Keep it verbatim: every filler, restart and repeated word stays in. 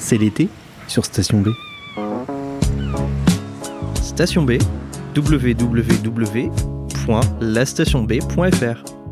C'est l'été sur Station B. Station B, w w w point la station b point f r.